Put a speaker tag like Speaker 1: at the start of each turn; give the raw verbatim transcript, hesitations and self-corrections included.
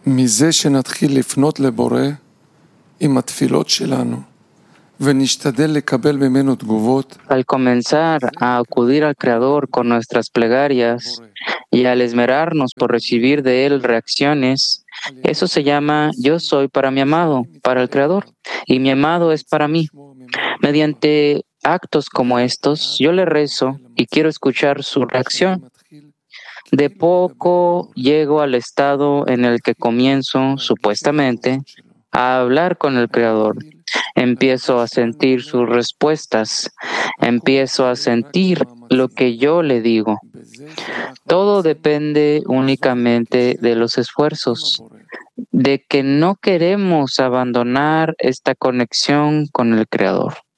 Speaker 1: מזה שנתחיל לפנות לבורא עם התפילות שלנו ונשתדל לקבל ממנו תגובות.
Speaker 2: Al comenzar a acudir al Creador con nuestras plegarias y al esmerarnos por recibir de Él reacciones, eso se llama yo soy para mi amado, para el Creador, y mi amado es para mí. Mediante actos como estos, yo le rezo y quiero escuchar su reacción. De poco llego al estado en el que comienzo, supuestamente, a hablar con el Creador. Empiezo a sentir sus respuestas. Empiezo a sentir lo que yo le digo. Todo depende únicamente de los esfuerzos, de que no queremos abandonar esta conexión con el Creador.